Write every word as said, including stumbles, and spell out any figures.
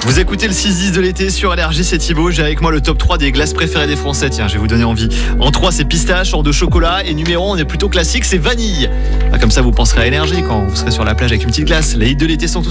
Vous écoutez le six dix de l'été sur L R J, c'est Thibaut. J'ai avec moi le top trois des glaces préférées des Français. Tiens, je vais vous donner envie. En trois, c'est pistache, en deux, chocolat. Et numéro un, on est plutôt classique, c'est vanille. Ah, comme ça, vous penserez à énergie quand vous serez sur la plage avec une petite glace. Les hits de l'été sont tous